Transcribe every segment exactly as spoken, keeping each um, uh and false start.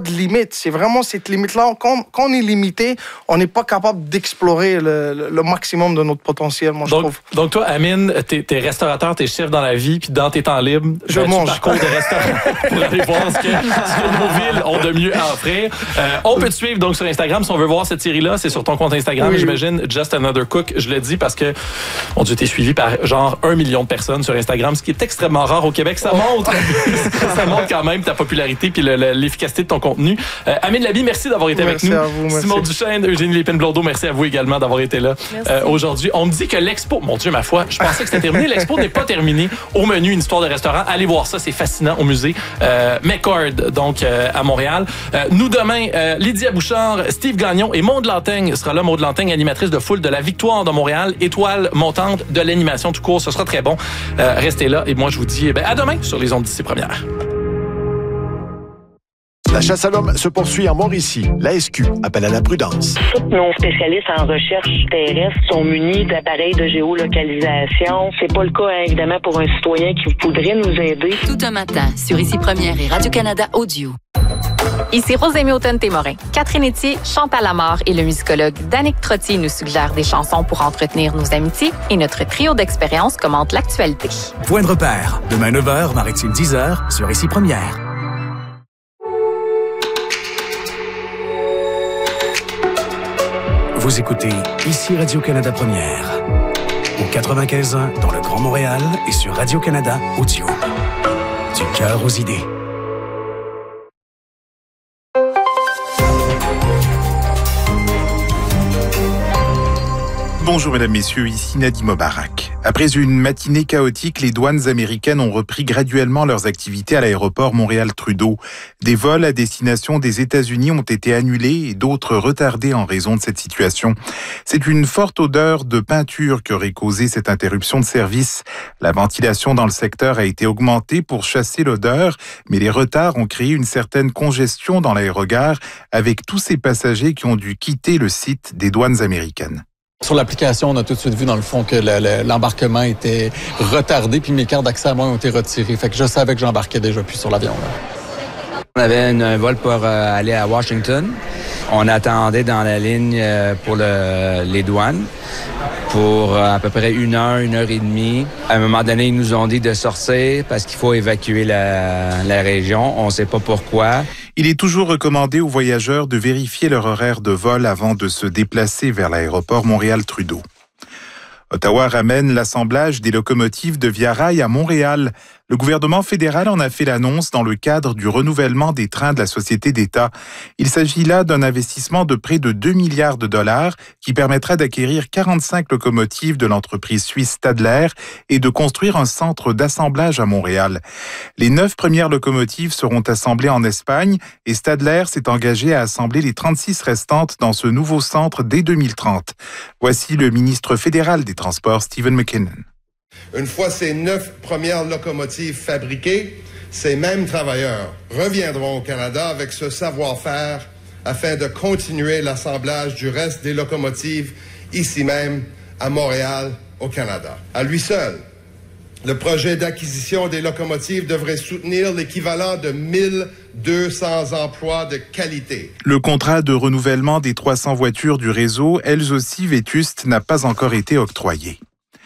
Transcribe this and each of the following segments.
de limite. C'est vraiment cette limite-là. Quand, quand on est limité, on n'est pas capable d'explorer le, le, le maximum de notre potentiel, moi, je donc, trouve. Donc, toi, Amine, t'es, t'es restaurateur, t'es chef dans la vie, puis dans tes temps libres, je ben, mange. Tu parcours des restaurants pour aller voir ce que, ce que nos villes ont de mieux à offrir. Euh, on peut te suivre donc sur Instagram si on veut voir cette série-là. C'est sur ton compte Instagram, oui. J'imagine, Just Another Cook. Je le dis parce que, mon Dieu, t'es suivi par genre un million de personnes sur Instagram, ce qui est extrêmement rare au Québec. Ça montre, ça montre quand même ta popularité puis le, le, l'efficacité de ton contenu. Euh, Amine Labi, merci d'avoir été merci avec nous. À vous, merci. Simon Duchesne, Eugénie Lépine-Blondeau, merci à vous également d'avoir été là euh, aujourd'hui. On me dit que l'expo, mon Dieu, ma foi, je pensais que c'était terminé. L'expo n'est pas terminée. Au menu, une histoire de restaurant. Allez voir ça, c'est fascinant au musée euh, McCord, donc euh, à Montréal. Euh, nous demain, euh, Lydia Bouchard, Steve Gagnon et Maude Lantaigne sera là. Maude Lantaigne, animatrice de Foule de la Victoire de Montréal, étoile montante de l'animation tout court. Ce sera très bon. Euh, restez là et moi je vous dis ben, à demain sur les ondes d'ici première. La chasse à l'homme se poursuit en Mauricie. L'A S Q appelle à la prudence. Tous nos spécialistes en recherche terrestre sont munis d'appareils de géolocalisation. C'est pas le cas, hein, évidemment, pour un citoyen qui voudrait nous aider. Tout un matin sur Ici Première et Radio-Canada Audio. Ici Rosémie Automne-Témorin. Catherine Etier, Chantal Lamarre et le musicologue Danick Trottier nous suggèrent des chansons pour entretenir nos amitiés et notre trio d'expériences commente l'actualité. Point de repère, demain neuf heures, Maritime dix heures, sur Ici Première. Vous écoutez Ici Radio-Canada Première. Au quatre-vingt-quinze ans dans le Grand Montréal et sur Radio-Canada Audio. Du cœur aux idées. Bonjour mesdames, messieurs, ici Nadim Obarak. Après une matinée chaotique, les douanes américaines ont repris graduellement leurs activités à l'aéroport Montréal-Trudeau. Des vols à destination des États-Unis ont été annulés et d'autres retardés en raison de cette situation. C'est une forte odeur de peinture qui aurait causé cette interruption de service. La ventilation dans le secteur a été augmentée pour chasser l'odeur, mais les retards ont créé une certaine congestion dans l'aérogare avec tous ces passagers qui ont dû quitter le site des douanes américaines. Sur l'application, on a tout de suite vu dans le fond que le, le, l'embarquement était retardé, puis mes cartes d'accès à moi ont été retirées. Fait que je savais que j'embarquais déjà plus sur l'avion. Là. On avait une, un vol pour euh, aller à Washington. On attendait dans la ligne euh, pour le, les douanes pour euh, à peu près une heure, une heure et demie. À un moment donné, ils nous ont dit de sortir parce qu'il faut évacuer la, la région. On ne sait pas pourquoi. Il est toujours recommandé aux voyageurs de vérifier leur horaire de vol avant de se déplacer vers l'aéroport Montréal-Trudeau. Ottawa ramène l'assemblage des locomotives de Via Rail à Montréal. Le gouvernement fédéral en a fait l'annonce dans le cadre du renouvellement des trains de la Société d'État. Il s'agit là d'un investissement de près de deux milliards de dollars qui permettra d'acquérir quarante-cinq locomotives de l'entreprise suisse Stadler et de construire un centre d'assemblage à Montréal. Les neuf premières locomotives seront assemblées en Espagne et Stadler s'est engagé à assembler les trente-six restantes dans ce nouveau centre dès deux mille trente. Voici le ministre fédéral des Transports, Stephen McKinnon. Une fois ces neuf premières locomotives fabriquées, ces mêmes travailleurs reviendront au Canada avec ce savoir-faire afin de continuer l'assemblage du reste des locomotives ici même à Montréal, au Canada. À lui seul, le projet d'acquisition des locomotives devrait soutenir l'équivalent de mille deux cents emplois de qualité. Le contrat de renouvellement des trois cents voitures du réseau, elles aussi vétustes, n'a pas encore été octroyé.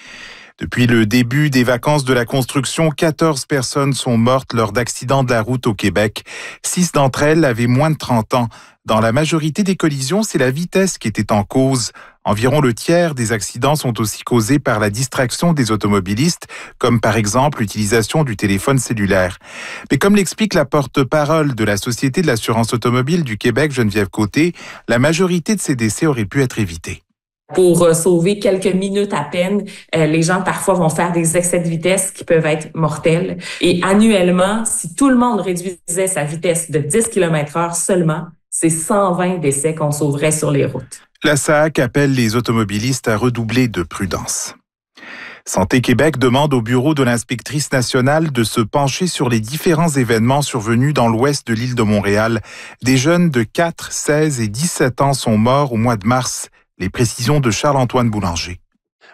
Depuis le début des vacances de la construction, quatorze personnes sont mortes lors d'accidents de la route au Québec. Six d'entre elles avaient moins de trente ans. Dans la majorité des collisions, c'est la vitesse qui était en cause. Environ le tiers des accidents sont aussi causés par la distraction des automobilistes, comme par exemple l'utilisation du téléphone cellulaire. Mais comme l'explique la porte-parole de la Société de l'assurance automobile du Québec, Geneviève Côté, la majorité de ces décès auraient pu être évités. Pour euh, sauver quelques minutes à peine, euh, les gens parfois vont faire des excès de vitesse qui peuvent être mortels. Et annuellement, si tout le monde réduisait sa vitesse de dix kilomètres heure seulement, c'est cent vingt décès qu'on sauverait sur les routes. La S A A C appelle les automobilistes à redoubler de prudence. Santé Québec demande au bureau de l'inspectrice nationale de se pencher sur les différents événements survenus dans l'ouest de l'île de Montréal. Des jeunes de quatre, seize et dix-sept ans sont morts au mois de mars. Les précisions de Charles-Antoine Boulanger.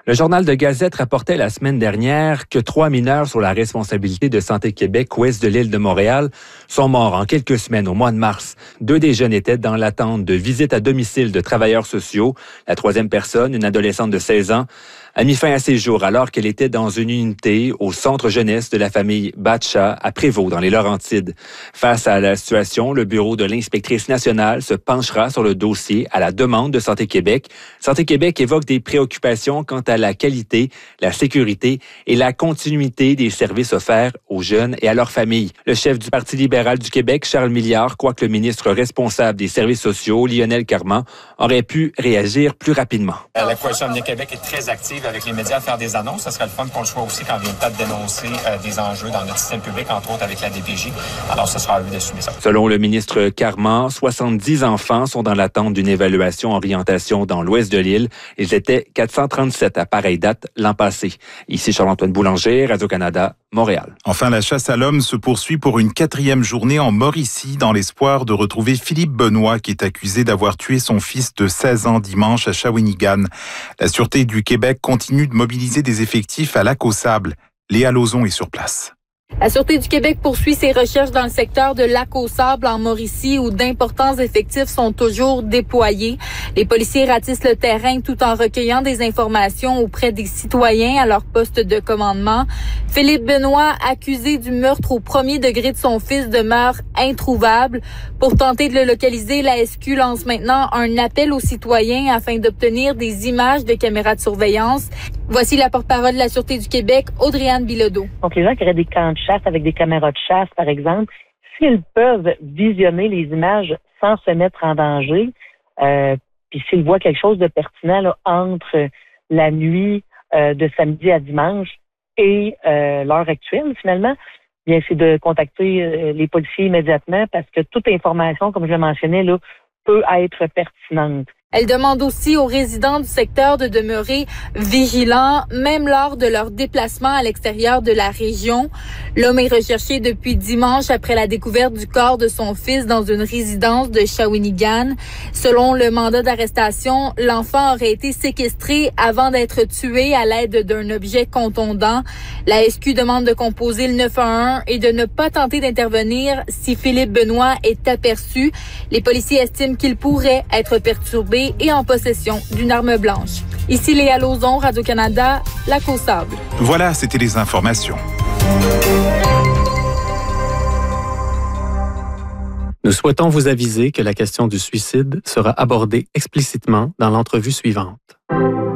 Le journal de Gazette rapportait la semaine dernière que trois mineurs sous la responsabilité de Santé Québec, ouest de l'île de Montréal, sont morts en quelques semaines au mois de mars. Deux des jeunes étaient dans l'attente de visites à domicile de travailleurs sociaux. La troisième personne, une adolescente de seize ans, a mis fin à ses jours alors qu'elle était dans une unité au centre jeunesse de la famille Batcha à Prévost, dans les Laurentides. Face à la situation, le bureau de l'inspectrice nationale se penchera sur le dossier à la demande de Santé Québec. Santé Québec évoque des préoccupations quant à la qualité, la sécurité et la continuité des services offerts aux jeunes et à leurs familles. Le chef du Parti libéral du Québec, Charles Milliard, croit que le ministre responsable des services sociaux, Lionel Carman, aurait pu réagir plus rapidement. La Coalition Avenir Québec est très active avec les médias à faire des annonces. Ça serait le fun qu'on le soit aussi quand vient le temps de dénoncer euh, des enjeux dans notre système public, entre autres avec la D P J. Alors, ce sera à eux d'assumer ça. Selon le ministre Carman, soixante-dix enfants sont dans l'attente d'une évaluation orientation dans l'ouest de l'île. Ils étaient quatre cent trente-sept à pareille date l'an passé. Ici Charles-Antoine Boulanger, Radio-Canada, Montréal. Enfin, la chasse à l'homme se poursuit pour une quatrième journée en Mauricie dans l'espoir de retrouver Philippe Benoît qui est accusé d'avoir tué son fils de seize ans dimanche à Shawinigan. La Sûreté du Québec continue de mobiliser des effectifs à Lac-aux-Sables. Léa Lauzon est sur place. La Sûreté du Québec poursuit ses recherches dans le secteur de Lac-aux-Sables en Mauricie où d'importants effectifs sont toujours déployés. Les policiers ratissent le terrain tout en recueillant des informations auprès des citoyens à leur poste de commandement. Philippe Benoît, accusé du meurtre au premier degré de son fils, demeure introuvable. Pour tenter de le localiser, la S Q lance maintenant un appel aux citoyens afin d'obtenir des images de caméras de surveillance. Voici la porte-parole de la Sûreté du Québec, Audrey-Anne Bilodeau. Donc, les gens qui auraient des camps de chasse avec des caméras de chasse, par exemple, s'ils peuvent visionner les images sans se mettre en danger, euh, puis s'ils voient quelque chose de pertinent là, entre la nuit euh, de samedi à dimanche et euh, l'heure actuelle, finalement, bien, c'est de contacter euh, les policiers immédiatement parce que toute information, comme je le mentionnais, là, peut être pertinente. Elle demande aussi aux résidents du secteur de demeurer vigilants, même lors de leur déplacement à l'extérieur de la région. L'homme est recherché depuis dimanche après la découverte du corps de son fils dans une résidence de Shawinigan. Selon le mandat d'arrestation, l'enfant aurait été séquestré avant d'être tué à l'aide d'un objet contondant. La S Q demande de composer le neuf un un et de ne pas tenter d'intervenir si Philippe Benoît est aperçu. Les policiers estiment qu'il pourrait être perturbé et en possession d'une arme blanche. Ici Léa Lauzon, Radio-Canada, Lac-aux-Sables. Voilà, c'était les informations. Nous souhaitons vous aviser que la question du suicide sera abordée explicitement dans l'entrevue suivante.